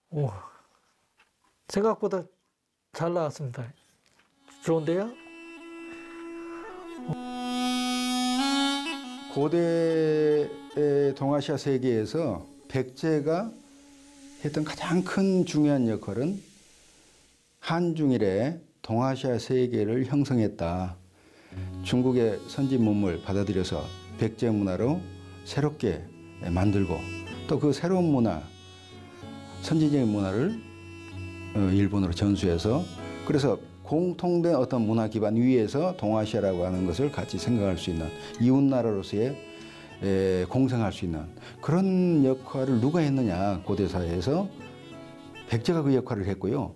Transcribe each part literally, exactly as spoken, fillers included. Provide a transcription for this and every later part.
오, 생각보다 잘 나왔습니다. 좋은데요? 고대 동아시아 세계에서 백제가 했던 가장 큰 중요한 역할은 한중일의 동아시아 세계를 형성했다. 중국의 선진 문물 받아들여서 백제 문화로 새롭게 만들고 또 그 새로운 문화, 선진적인 문화를 일본으로 전수해서 그래서 공통된 어떤 문화 기반 위에서 동아시아라고 하는 것을 같이 생각할 수 있는 이웃나라로서의 에, 공생할 수 있는 그런 역할을 누가 했느냐 고대 사회에서 백제가 그 역할을 했고요.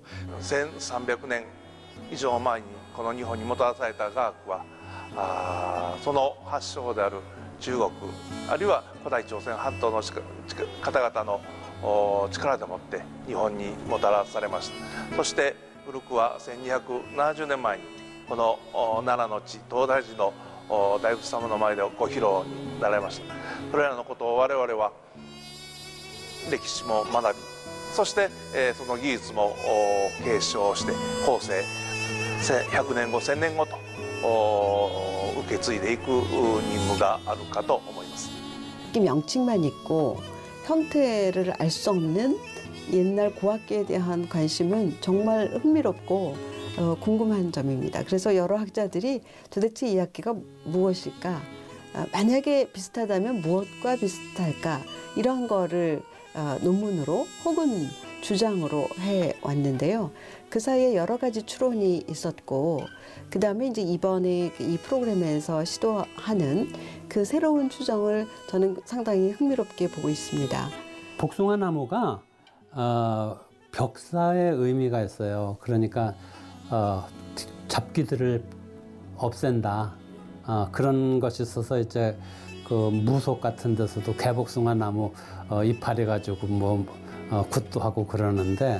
천삼백年以上前にこの日本にもたらされた科学はあその発祥である中国あるいは古代朝鮮半島の方々の力でもって日本にもたらされました。そして古くはせんにひゃくななじゅうねんまえにこの奈良の地東大寺の大仏様の前でご披露になられました。それらのことを我々は歴史も学びそしてその技術も継承して後世ひゃくねんごせんねんごと受け継いでいく任務があるかと思います。 명칭만 있고 형태를 알 수 없는 옛날 고학계에 대한 관심은 정말 흥미롭고 어, 궁금한 점입니다. 그래서 여러 학자들이 도대체 이 악기가 무엇일까? 아, 만약에 비슷하다면 무엇과 비슷할까? 이런 거를 어, 논문으로 혹은 주장으로 해왔는데요. 그 사이에 여러 가지 추론이 있었고 그 다음에 이제 이번에 이 프로그램에서 시도하는 그 새로운 추정을 저는 상당히 흥미롭게 보고 있습니다. 복숭아 나무가 어, 벽사의 의미가 있어요. 그러니까 어, 잡기들을 없앤다. 어, 그런 것이 있어서 이제 그 무속 같은 데서도 개복숭아 나무 어, 이파리 가지고 뭐 어, 굿도 하고 그러는데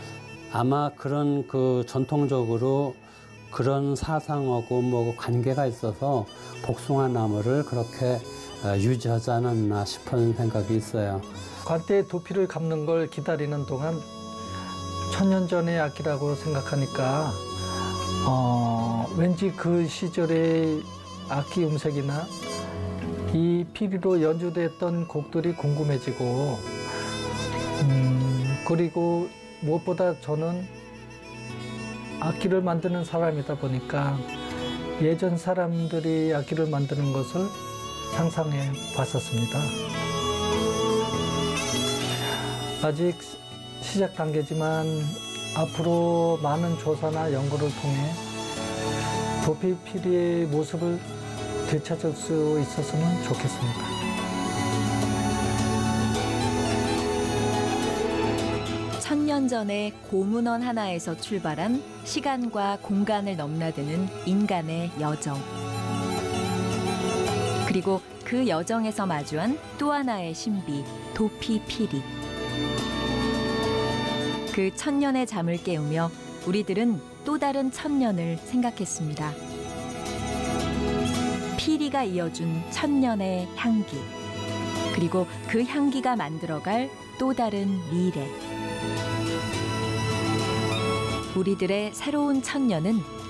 아마 그런 그 전통적으로 그런 사상하고 뭐 관계가 있어서 복숭아 나무를 그렇게 어, 유지하지 않았나 싶은 생각이 있어요. 관대의 두피를 감는 걸 기다리는 동안 천년 전의 악기라고 생각하니까 어, 왠지 그 시절의 악기 음색이나 이 피리로 연주됐던 곡들이 궁금해지고 음, 그리고 무엇보다 저는 악기를 만드는 사람이다 보니까 예전 사람들이 악기를 만드는 것을 상상해 봤었습니다. 아직 시작 단계지만 앞으로 많은 조사나 연구를 통해 두피 피리의 모습을 되찾을 수 있었으면 좋겠습니다. 천년 전의 고문원 하나에서 출발한 시간과 공간을 넘나드는 인간의 여정. 그리고 그 여정에서 마주한 또 하나의 신비, 도피피리. 그 천년의 잠을 깨우며 우리들은 또 다른 천년을 생각했습니다. 피리가 이어준 천년의 향기. 그리고 그 향기가 만들어갈 또 다른 미래. 우리들의 새로운 천년은